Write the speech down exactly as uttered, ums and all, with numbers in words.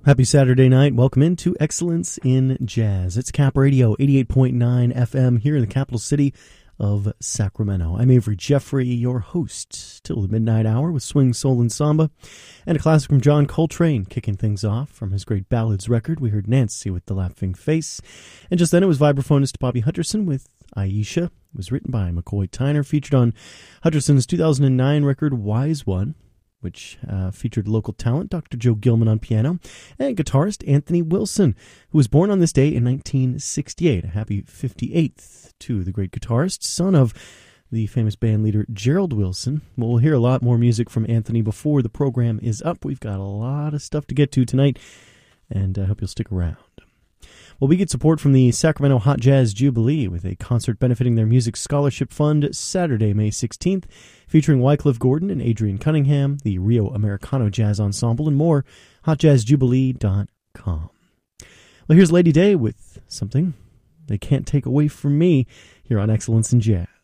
Happy Saturday night. Welcome into Excellence in Jazz. It's Cap Radio, eighty-eight point nine F M here in the capital city of Sacramento. I'm Avery Jeffrey, your host, till the midnight hour with swing, soul, and samba. And a classic from John Coltrane kicking things off from his great ballads record. We heard Nancy with The Laughing Face. And just then it was vibraphonist Bobby Hutcherson with Aisha. It was written by McCoy Tyner, featured on Hutcherson's two thousand nine record Wise One, which uh, featured local talent Doctor Joe Gilman on piano, and guitarist Anthony Wilson, who was born on this day in nineteen sixty-eight. A happy fifty-eighth to the great guitarist, son of the famous band leader Gerald Wilson. We'll hear a lot more music from Anthony before the program is up. We've got a lot of stuff to get to tonight, and I hope you'll stick around. Well, we get support from the Sacramento Hot Jazz Jubilee with a concert benefiting their Music Scholarship Fund Saturday, May sixteenth, featuring Wycliffe Gordon and Adrian Cunningham, the Rio Americano Jazz Ensemble, and more. hot jazz jubilee dot com. Well, here's Lady Day with something they can't take away from me here on Excellence in Jazz.